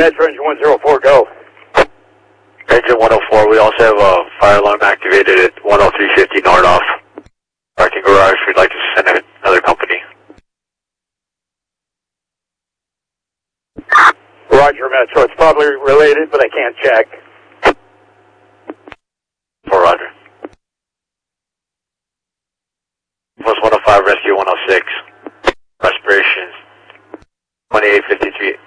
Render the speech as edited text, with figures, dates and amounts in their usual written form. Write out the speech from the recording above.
Metro Engine 104, go. Engine 104, we also have a fire alarm activated at 10350 Nordoff. Parking garage, we'd like to send another company. Roger, Metro. It's probably related, but I can't check. For Roger. Plus 105, rescue 106. Respirations 2853.